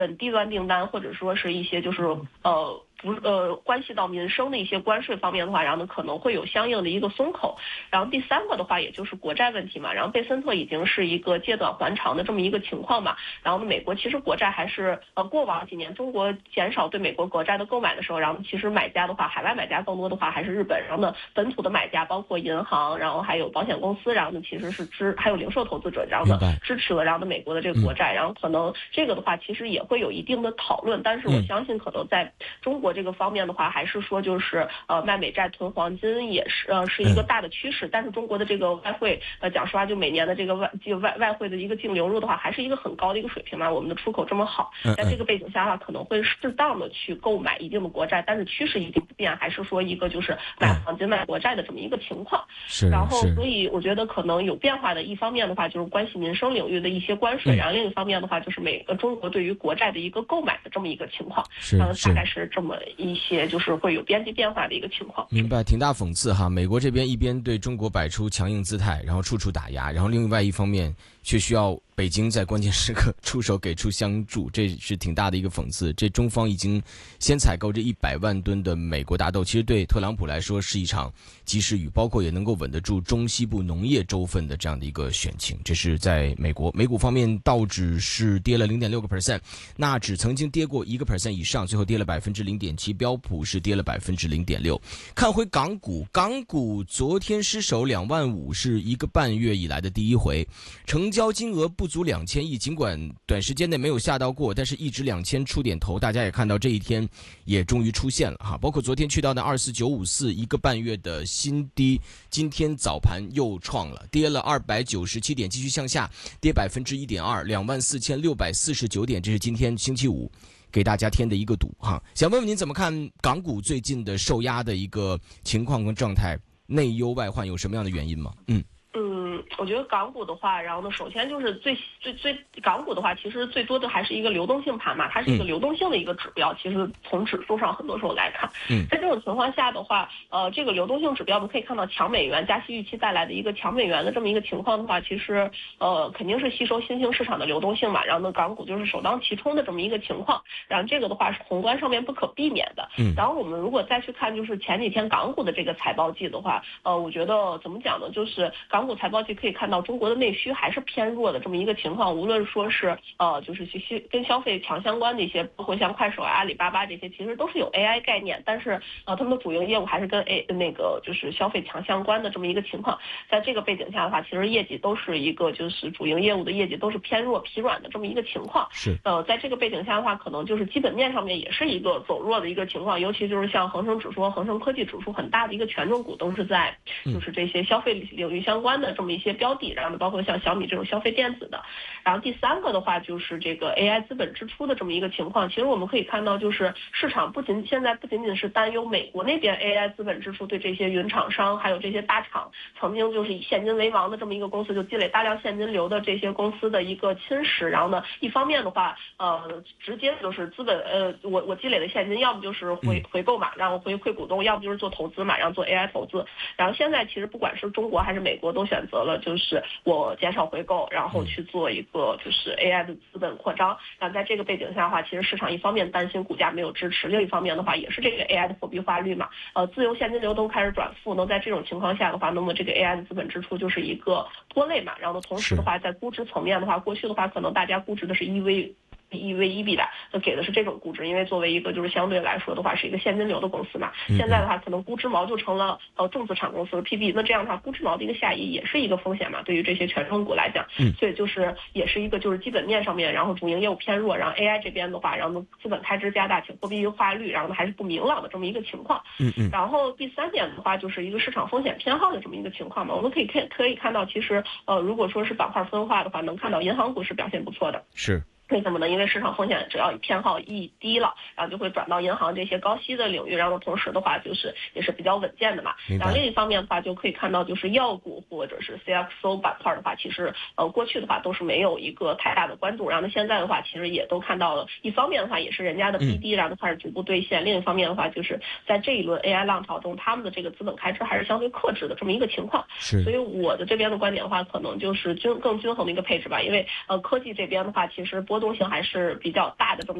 低端订单，或者说是一些就是关系到民生的一些关税方面的话，然后呢可能会有相应的一个松口。然后第三个的话，也就是国债问题嘛，然后贝森特已经是一个借短还长的这么一个情况嘛。然后呢，美国其实国债还是过往几年中国减少对美国国债的购买的时候，然后其实买家的话，海外买家更多的话还是日本，然后呢本土的买家包括银行，然后还有保险公司，然后呢其实是还有零售投资者，然后呢支持了然后呢美国的这个国债，然后可能这个的话其实也会有一定的讨论，但是我相信可能在中国这个方面的话，还是说就是卖美债囤黄金也是一个大的趋势，但是中国的这个外汇讲实话，就每年的这个外汇的一个净流入的话，还是一个很高的一个水平嘛。我们的出口这么好，在这个背景下的话，可能会适当的去购买一定的国债，但是趋势一定不变，还是说一个就是买黄金卖国债的这么一个情况。然后所以我觉得可能有变化的一方面的话，就是关系民生领域的一些关税，然后另一方面的话，就是中国对于国债的一个购买的这么一个情况，然后大概是这么一些就是会有边际变化的一个情况。 明白，挺大讽刺哈。美国这边一边对中国摆出强硬姿态，然后处处打压，然后另外一方面却需要北京在关键时刻出手给出相助，这是挺大的一个讽刺。这中方已经先采购这100万吨的美国大豆，其实对特朗普来说是一场及时雨，包括也能够稳得住中西部农业州份的这样的一个选情。这是在美国。美股方面，道指是跌了0.6%，纳指曾经跌过1% 以上，最后跌了0.7%，标普是跌了0.6%。看回港股，港股昨天失守2万5，是1个半月以来的第一回，成交金额不足2000亿，尽管短时间内没有下到过，但是一直2000出点头，大家也看到这一天也终于出现了哈。包括昨天去到的24954一个半月的新低，今天早盘又创了，跌了297点，继续向下跌1.2%，24649点，这是今天星期五给大家添的一个堵哈。想问问您怎么看港股最近的受压的一个情况跟状态，内忧外患有什么样的原因吗？ 我觉得港股的话，然后呢，首先就是最港股的话，其实最多的还是一个流动性盘嘛，它是一个流动性的一个指标。其实从指数上很多时候来看，在这种情况下的话，这个流动性指标我们可以看到强美元加息预期带来的一个强美元的这么一个情况的话，其实肯定是吸收新兴市场的流动性嘛，然后呢，港股就是首当其冲的这么一个情况，然后这个的话是宏观上面不可避免的。然后我们如果再去看就是前几天港股的这个财报季的话，我觉得怎么讲呢，就是港股财报季可以看到中国的内需还是偏弱的这么一个情况，无论说是就是跟消费强相关的一些，包括像快手啊、阿里巴巴这些，其实都是有 AI 概念，但是他们的主营业务还是跟就是消费强相关的这么一个情况。在这个背景下的话，其实业绩都是一个就是主营业务的业绩都是偏弱疲软的这么一个情况。 是在这个背景下的话，可能就是基本面上面也是一个走弱的一个情况，尤其就是像恒生指数、恒生科技指数很大的一个权重股都是在就是这些消费领域相关的这么一些标的，然后包括像小米这种消费电子的。然后第三个的话就是这个 AI 资本支出的这么一个情况，其实我们可以看到就是市场现在不仅仅是担忧美国那边 AI 资本支出对这些云厂商还有这些大厂曾经就是以现金为王的这么一个公司，就积累大量现金流的这些公司的一个侵蚀。然后呢，一方面的话直接就是资本我积累的现金要么就是回购嘛，然后回馈股东，要么就是做投资嘛，然后做 AI 投资。然后现在其实不管是中国还是美国都选择了就是我减少回购，然后去做一个就是 AI 的资本扩张。然后在这个背景下的话，其实市场一方面担心股价没有支持，另一方面的话也是这个 AI 的货币化率嘛，自由现金流都开始转负。那在这种情况下的话，那么这个 AI 的资本支出就是一个拖累嘛。然后呢，同时的话，在估值层面的话，过去的话可能大家估值的是EV/EBITDA，给的是这种估值，因为作为一个就是相对来说的话是一个现金流的公司嘛。现在的话可能估值毛就成了重资产公司的 PB， 那这样的话估值毛的一个下移也是一个风险嘛，对于这些权重股来讲。所以就是也是一个就是基本面上面，然后主营业务偏弱，然后 AI 这边的话，然后资本开支加大，且货币化率然后还是不明朗的这么一个情况。然后第三点的话就是一个市场风险偏好的这么一个情况嘛。我们可以看到，其实如果说是板块分化的话，能看到银行股是表现不错的。 是。 为什么呢？因为市场风险只要偏好一低了，然后就会转到银行这些高息的领域，然后同时的话就是也是比较稳健的嘛。然后另一方面的话就可以看到，就是药股或者是 CXO 板块的话，其实过去的话都是没有一个太大的关注，然后现在的话其实也都看到了，一方面的话也是人家的 BD 然后开始逐步兑现，另一方面的话就是在这一轮 AI 浪潮中，他们的这个资本开支还是相对克制的这么一个情况。所以我的这边的观点的话，可能就是更均衡的一个配置吧，因为科技这边的话，其实波动性还是比较大的这么